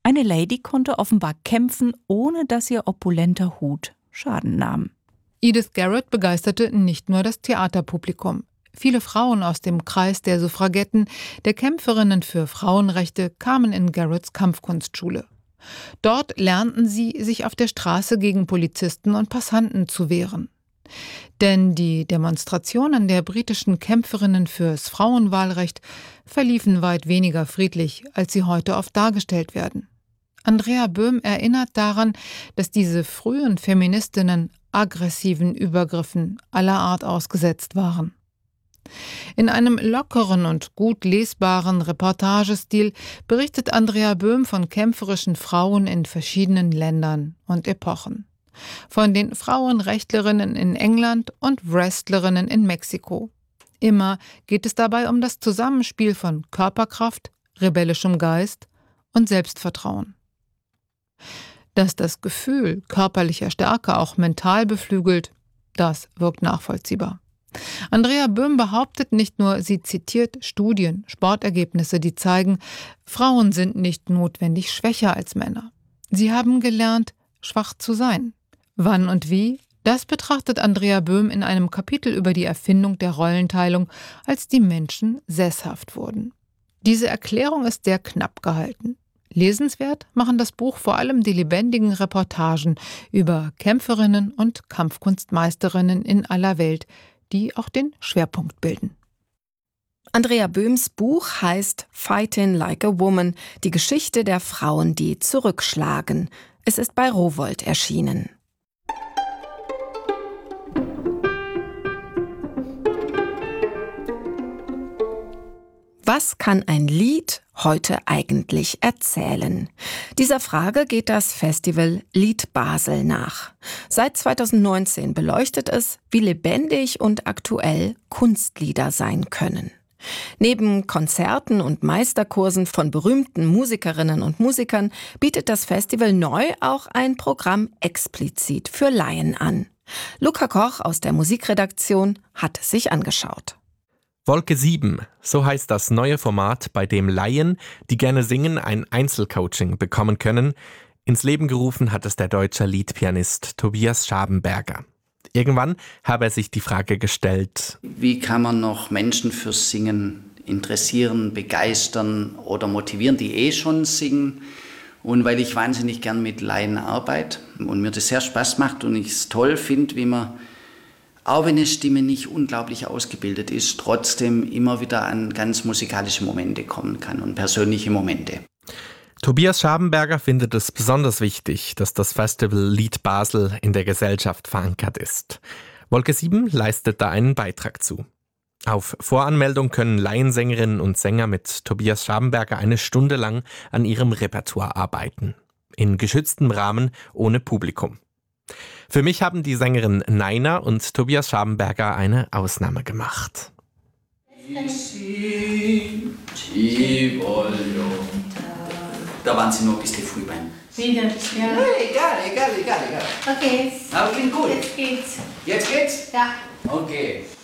Eine Lady konnte offenbar kämpfen, ohne dass ihr opulenter Hut Schaden nahm. Edith Garrett begeisterte nicht nur das Theaterpublikum. Viele Frauen aus dem Kreis der Suffragetten, der Kämpferinnen für Frauenrechte, kamen in Garretts Kampfkunstschule. Dort lernten sie, sich auf der Straße gegen Polizisten und Passanten zu wehren. Denn die Demonstrationen der britischen Kämpferinnen fürs Frauenwahlrecht verliefen weit weniger friedlich, als sie heute oft dargestellt werden. Andrea Böhm erinnert daran, dass diese frühen Feministinnen aggressiven Übergriffen aller Art ausgesetzt waren. In einem lockeren und gut lesbaren Reportagestil berichtet Andrea Böhm von kämpferischen Frauen in verschiedenen Ländern und Epochen. Von den Frauenrechtlerinnen in England und Wrestlerinnen in Mexiko. Immer geht es dabei um das Zusammenspiel von Körperkraft, rebellischem Geist und Selbstvertrauen. Dass das Gefühl körperlicher Stärke auch mental beflügelt, das wirkt nachvollziehbar. Andrea Böhm behauptet nicht nur, sie zitiert Studien, Sportergebnisse, die zeigen, Frauen sind nicht notwendig schwächer als Männer. Sie haben gelernt, schwach zu sein. Wann und wie, das betrachtet Andrea Böhm in einem Kapitel über die Erfindung der Rollenteilung, als die Menschen sesshaft wurden. Diese Erklärung ist sehr knapp gehalten. Lesenswert machen das Buch vor allem die lebendigen Reportagen über Kämpferinnen und Kampfkunstmeisterinnen in aller Welt, die auch den Schwerpunkt bilden. Andrea Böhms Buch heißt Fighting Like a Woman, die Geschichte der Frauen, die zurückschlagen. Es ist bei Rowohlt erschienen. Was kann ein Lied heute eigentlich erzählen? Dieser Frage geht das Festival Lied Basel nach. Seit 2019 beleuchtet es, wie lebendig und aktuell Kunstlieder sein können. Neben Konzerten und Meisterkursen von berühmten Musikerinnen und Musikern bietet das Festival neu auch ein Programm explizit für Laien an. Luca Koch aus der Musikredaktion hat es sich angeschaut. Wolke 7, so heißt das neue Format, bei dem Laien, die gerne singen, ein Einzelcoaching bekommen können. Ins Leben gerufen hat es der deutsche Liedpianist Tobias Schabenberger. Irgendwann habe er sich die Frage gestellt: Wie kann man noch Menschen fürs Singen interessieren, begeistern oder motivieren, die schon singen? Und weil ich wahnsinnig gern mit Laien arbeite und mir das sehr Spaß macht und ich es toll finde, wie man, auch wenn eine Stimme nicht unglaublich ausgebildet ist, trotzdem immer wieder an ganz musikalische Momente kommen kann und persönliche Momente. Tobias Schabenberger findet es besonders wichtig, dass das Festival Lied Basel in der Gesellschaft verankert ist. Wolke 7 leistet da einen Beitrag zu. Auf Voranmeldung können Laiensängerinnen und Sänger mit Tobias Schabenberger eine Stunde lang an ihrem Repertoire arbeiten. In geschütztem Rahmen, ohne Publikum. Für mich haben die Sängerin Naina und Tobias Schabenberger eine Ausnahme gemacht. Da waren sie nur ein bisschen früh beim. Wieder, ja. Nee, egal. Okay. Aber klingt gut. Jetzt geht's. Jetzt geht's? Ja. Okay.